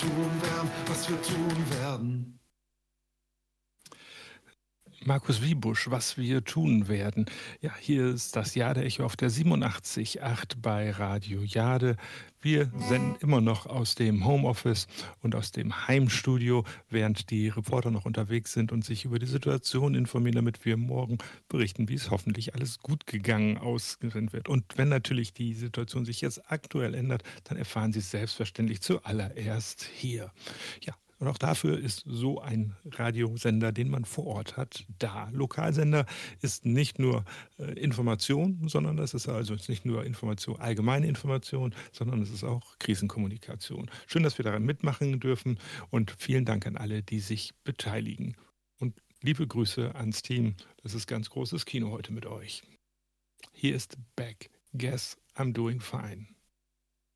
tun werden, was wir tun werden. Markus Wiebusch, was wir tun werden. Ja, hier ist das Jade-Echo auf der 87.8 bei Radio Jade. Wir senden immer noch aus dem Homeoffice und aus dem Heimstudio, während die Reporter noch unterwegs sind und sich über die Situation informieren, damit wir morgen berichten, wie es hoffentlich alles gut gegangen ausgesendet wird. Und wenn natürlich die Situation sich jetzt aktuell ändert, dann erfahren Sie es selbstverständlich zuallererst hier. Ja. Und auch dafür ist so ein Radiosender, den man vor Ort hat, da. Lokalsender ist nicht nur Information, sondern das ist also nicht nur Information, allgemeine Information, sondern es ist auch Krisenkommunikation. Schön, dass wir daran mitmachen dürfen und vielen Dank an alle, die sich beteiligen. Und liebe Grüße ans Team. Das ist ganz großes Kino heute mit euch. Hier ist Beck. Guess I'm doing fine.